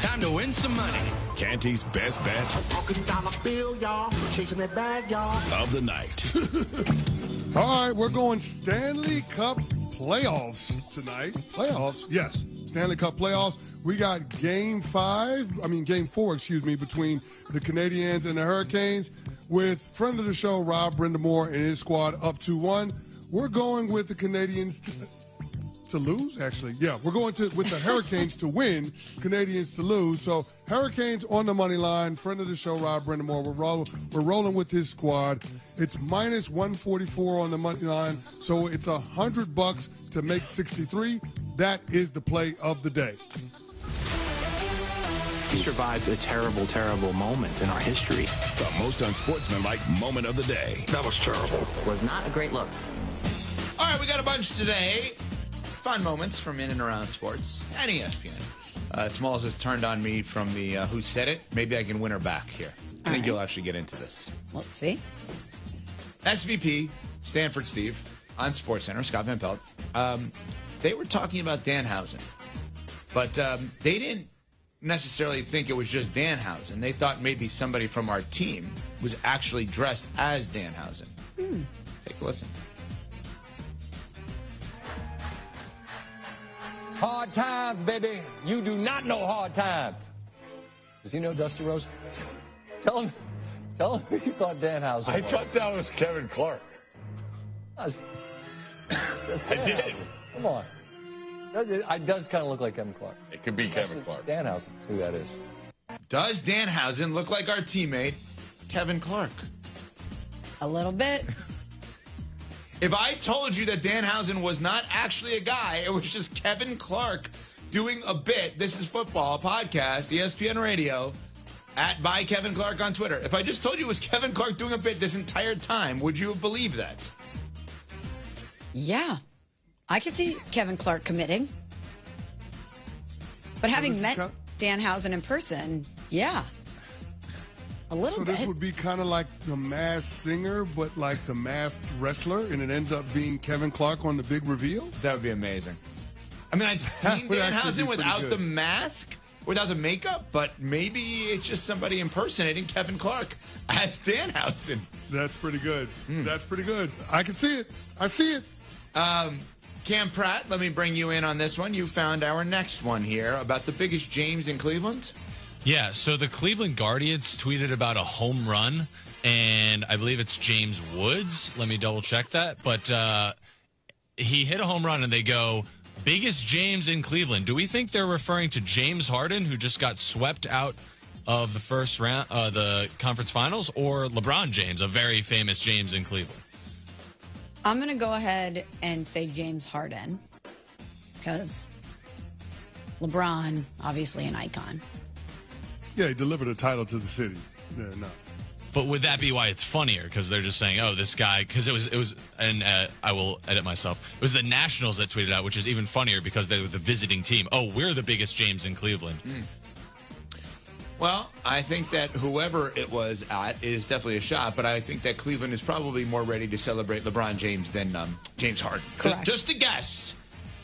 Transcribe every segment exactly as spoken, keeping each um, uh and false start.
Time to win some money. Canty's best bet Talking dollar bill, y'all. Chasing that bag, y'all. of the night. All right, we're going Stanley Cup playoffs tonight. Playoffs? Yes. Stanley Cup playoffs. We got game five, I mean game four, excuse me, between the Canadiens and the Hurricanes with friend of the show, Rob Brindamore, and his squad up two one. We're going with the Canadiens to, to lose, actually. Yeah, we're going to with the Hurricanes to win, Canadiens to lose. So Hurricanes on the money line. Friend of the show, Rob Brindamore. We're, roll, we're rolling with his squad. It's minus one forty-four on the money line, so it's a hundred bucks to make sixty-three. That is the play of the day. We survived a terrible, terrible moment in our history. The most unsportsmanlike moment of the day. That was terrible. Was not a great look. All right, we got a bunch today. Fun moments from in and around sports and E S P N. Uh, Smalls has turned on me from the uh, Who Said It. Maybe I can win her back here. I All think right. you'll actually get into this. Let's see. S V P, Stanford Steve, on SportsCenter, Scott Van Pelt. Um, they were talking about Danhausen, but um, they didn't necessarily think it was just Danhausen. They thought maybe somebody from our team was actually dressed as Danhausen. Hmm. Take a listen. Hard times, baby. You do not know hard times. Does he know Dusty Rose? Tell him, tell him who you thought Danhausen was. I thought that was Kevin Clark. That's, that's I did. Danhausen. Come on. That- It does kind of look like Kevin Clark. It could be Kevin Clark. It's Danhausen. That's who that is. Does Danhausen look like our teammate, Kevin Clark? A little bit. If I told you that Danhausen was not actually a guy, it was just Kevin Clark doing a bit. This is Football, a podcast, E S P N Radio, at by Kevin Clark on Twitter. If I just told you it was Kevin Clark doing a bit this entire time, would you have believed that? Yeah. I could see Kevin Clark committing. But having this met is Danhausen in person, yeah. A little So bit. this would be kind of like the masked singer, but like the masked wrestler, and it ends up being Kevin Clark on the big reveal? That would be amazing. I mean, I've seen would actually Danhausen be pretty without good. the mask, without the makeup, but maybe it's just somebody impersonating Kevin Clark as Danhausen. That's pretty good. That's pretty good. I can see it. I see it. Um, Cam Pratt, let me bring you in on this one. You found our next one here about the biggest James in Cleveland. Yeah, so the Cleveland Guardians tweeted about a home run, and I believe it's James Woods. Let me double check that. But uh, he hit a home run, and they go, biggest James in Cleveland. Do we think they're referring to James Harden, who just got swept out of the first round, uh, the conference finals, or LeBron James, a very famous James in Cleveland? I'm going to go ahead and say James Harden because LeBron, obviously an icon. Yeah, he delivered a title to the city. Yeah, no. But would that be why it's funnier? Because they're just saying, "Oh, this guy." Because it was, it was, and uh, I will edit myself. It was the Nationals that tweeted out, which is even funnier because they were the visiting team. Oh, we're the biggest James in Cleveland. Mm. Well, I think that whoever it was at is definitely a shot, but I think that Cleveland is probably more ready to celebrate LeBron James than um, James Harden. Correct. Just a guess.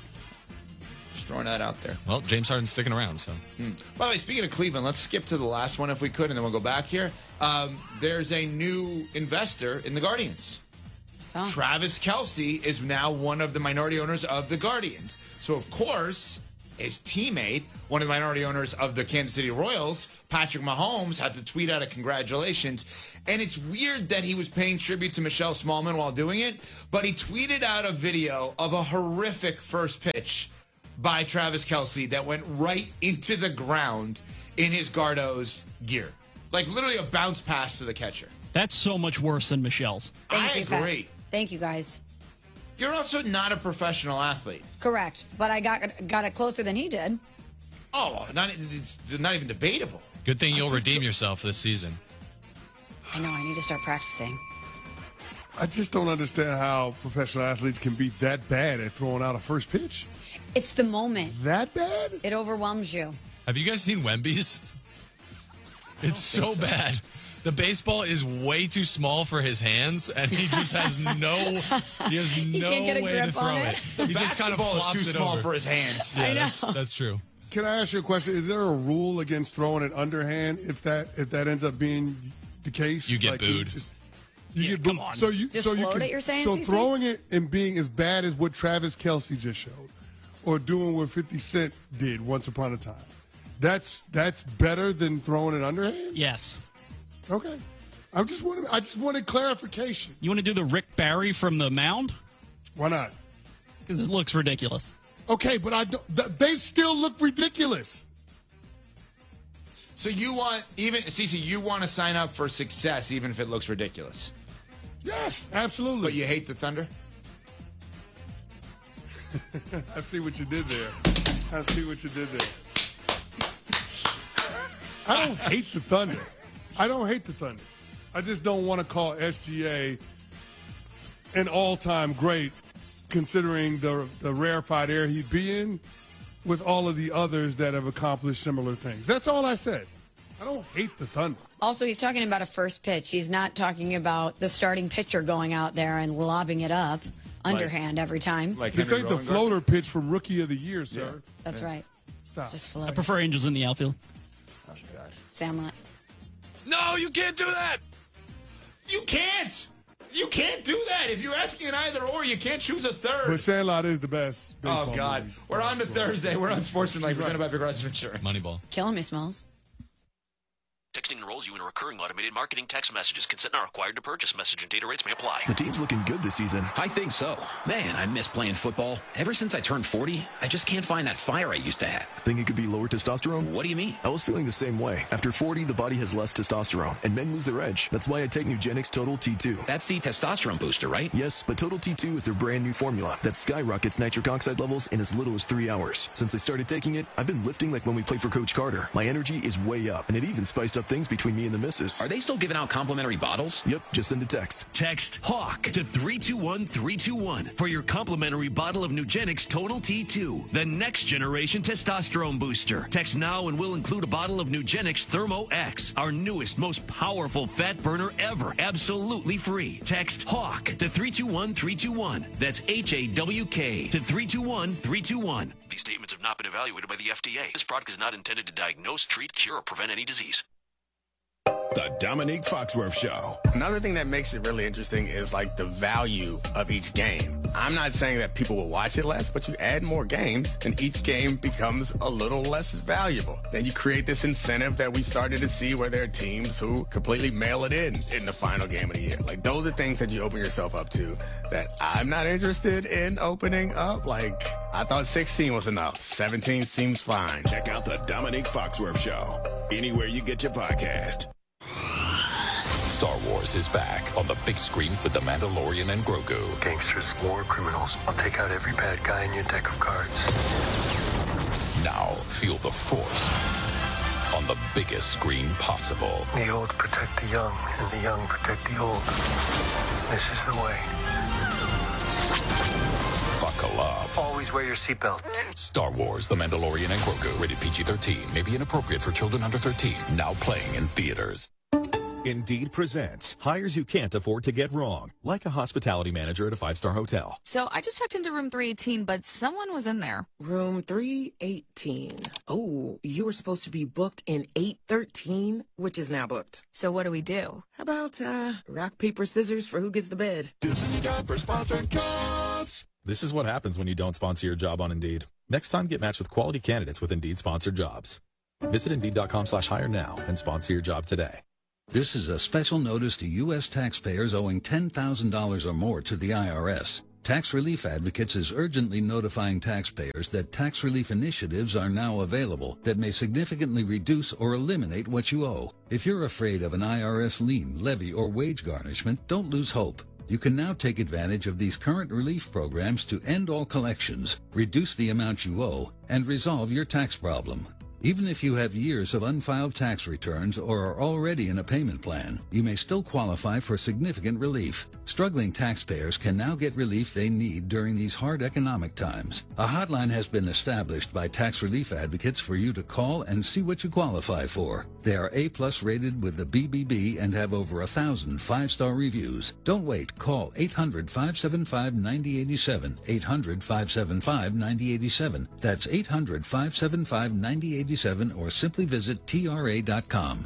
Just throwing that out there. Well, James Harden's sticking around, so. Mm. By the way, speaking of Cleveland, let's skip to the last one if we could, and then we'll go back here. Um, there's a new investor in the Guardians. So. Travis Kelce is now one of the minority owners of the Guardians. So, of course, his teammate, one of the minority owners of the Kansas City Royals, Patrick Mahomes, had to tweet out a congratulations. And it's weird that he was paying tribute to Michelle Smallman while doing it, but he tweeted out a video of a horrific first pitch by Travis Kelce that went right into the ground in his Gardo's gear. Like literally a bounce pass to the catcher. That's so much worse than Michelle's. Thank I you, Pat. agree. Thank you, guys. You're also not a professional athlete. Correct. But I got got it closer than he did. Oh, not, it's not even debatable. Good thing you'll redeem yourself this season. I know. I need to start practicing. I just don't understand how professional athletes can be that bad at throwing out a first pitch. It's the moment. That bad? It overwhelms you. Have you guys seen Wemby's? It's so, so bad. The baseball is way too small for his hands, and he just has no. He has He no can't get a way grip to throw on it. it. He just kind of Basketball is flops too it small over. for his hands. Yeah, I know. That's, that's true. Can I ask you a question? Is there a rule against throwing it underhand if that if that ends up being the case? You get like booed. You, just, you Yeah, get come booed. on. So you Just so you float can, it, you're saying, so C C? throwing it and being as bad as what Travis Kelce just showed, or doing what fifty Cent did once upon a time. That's that's better than throwing it underhand. Yes. Okay, I just wanted I just wanted clarification. You want to do the Rick Barry from the mound? Why not? Because it looks ridiculous. Okay, but I don't. Th- they still look ridiculous. So you want even Cece, you want to sign up for success even if it looks ridiculous. Yes, absolutely. But you hate the Thunder? I see what you did there. I see what you did there. I don't hate the Thunder. I don't hate the Thunder. I just don't want to call S G A an all-time great, considering the the rarefied air he'd be in with all of the others that have accomplished similar things. That's all I said. I don't hate the Thunder. Also, he's talking about a first pitch. He's not talking about the starting pitcher going out there and lobbing it up underhand every time. Like This Henry ain't the Rowengarten? floater pitch from Rookie of the Year, sir. That's right. Stop. Just I float. prefer Angels in the outfield. Sandlot. No, you can't do that. You can't. You can't do that. If you're asking an either or, you can't choose a third. But Sandlot is the best. Oh, baseball God. movie. We're on to Thursday. We're on Sportsmanlike, presented by Progressive Insurance. Moneyball. Killing me, Smalls. Texting enrolls you in a recurring automated marketing text messages. Consent not required to purchase. Message and data rates may apply. The team's looking good this season. I think so. Man, I miss playing football. Ever since I turned forty, I just can't find that fire I used to have. Think it could be lower testosterone? What do you mean? I was feeling the same way. After forty, the body has less testosterone, and men lose their edge. That's why I take Nugenix Total T two. That's the testosterone booster, right? Yes, but Total T two is their brand new formula that skyrockets nitric oxide levels in as little as three hours. Since I started taking it, I've been lifting like when we played for Coach Carter. My energy is way up, and it even spiced up things between me and the missus. Are they still giving out complimentary bottles? Yep, just send a text. Text HAWK to three two one three two one for your complimentary bottle of Nugenix Total T two, the next generation testosterone booster. Text now and we'll include a bottle of Nugenix Thermo X, our newest, most powerful fat burner ever, absolutely free. Text HAWK to three two one three two one. That's H A W K to three two one three two one. These statements have not been evaluated by the F D A. This product is not intended to diagnose, treat, cure, or prevent any disease. The Dominique Foxworth Show. Another thing that makes it really interesting is like the value of each game. I'm not saying that people will watch it less, but you add more games and each game becomes a little less valuable. Then you create this incentive that we've started to see where there are teams who completely mail it in in the final game of the year. Like those are things that you open yourself up to that I'm not interested in opening up. Like I thought sixteen was enough. seventeen seems fine. Check out the Dominique Foxworth Show anywhere you get your podcast. Star Wars is back on the big screen with The Mandalorian and Grogu. Gangsters, war criminals. I'll take out every bad guy in your deck of cards. Now feel the Force on the biggest screen possible. The old protect the young, and the young protect the old. This is the way. Buckle up. Always wear your seatbelt. Star Wars, The Mandalorian and Grogu. Rated P G thirteen. May be inappropriate for children under thirteen. Now playing in theaters. Indeed presents hires you can't afford to get wrong, like a hospitality manager at a five-star hotel. So I just checked into room three eighteen, but someone was in there. Room three eighteen. Oh, you were supposed to be booked in eight thirteen, which is now booked. So what do we do? How about uh, rock, paper, scissors for who gets the bed? This is a job for sponsored jobs. This is what happens when you don't sponsor your job on Indeed. Next time, get matched with quality candidates with Indeed sponsored jobs. Visit Indeed.com slash hire now and sponsor your job today. This is a special notice to U S taxpayers owing ten thousand dollars or more to the I R S. Tax Relief Advocates is urgently notifying taxpayers that tax relief initiatives are now available that may significantly reduce or eliminate what you owe. If you're afraid of an I R S lien, levy, or wage garnishment, don't lose hope. You can now take advantage of these current relief programs to end all collections, reduce the amount you owe, and resolve your tax problem. Even if you have years of unfiled tax returns or are already in a payment plan, you may still qualify for significant relief. Struggling taxpayers can now get relief they need during these hard economic times. A hotline has been established by tax relief advocates for you to call and see what you qualify for. They are A-plus rated with the B B B and have over a thousand five-star reviews. Don't wait. Call eight hundred, five seven five, nine zero eight seven, eight hundred, five seven five, nine zero eight seven. That's eight hundred, five seven five, nine zero eight seven, or simply visit T R A dot com.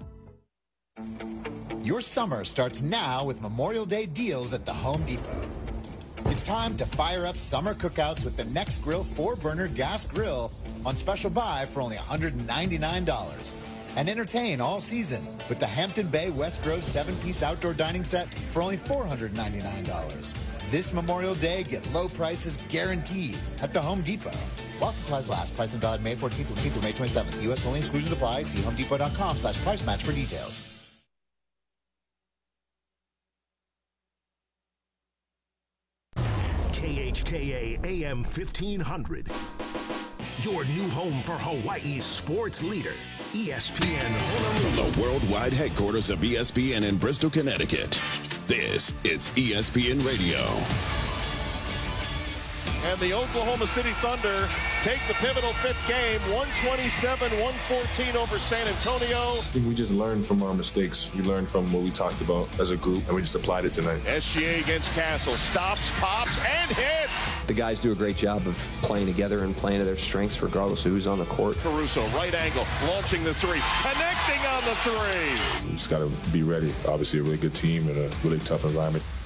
Your summer starts now with Memorial Day deals at the Home Depot. It's time to fire up summer cookouts with the Next Grill four burner gas grill on special buy for only one hundred ninety-nine dollars. And entertain all season with the Hampton Bay West Grove seven piece outdoor dining set for only four hundred ninety-nine dollars. This Memorial Day, get low prices guaranteed at the Home Depot. While supplies last, pricing valid May fourteenth through May twenty-seventh. U S only, exclusions apply. See homedepot.com slash price match for details. K H K A A M fifteen hundred. Your new home for Hawaii's sports leader, E S P N Honolulu. From the worldwide headquarters of E S P N in Bristol, Connecticut, this is E S P N Radio. And the Oklahoma City Thunder take the pivotal fifth game, one twenty-seven one fourteen over San Antonio. I think we just learned from our mistakes. We learned from what we talked about as a group, and we just applied it tonight. S G A against Castle, stops, pops, and hits. The guys do a great job of playing together and playing to their strengths regardless of who's on the court. Caruso, right angle, launching the three, connecting on the three. We just got to be ready. Obviously a really good team in a really tough environment.